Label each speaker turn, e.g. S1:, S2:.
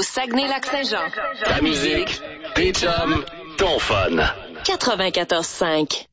S1: au Saguenay-Lac-Saint-Jean.
S2: Ta musique, tes chums, ton fun.
S1: 94.5.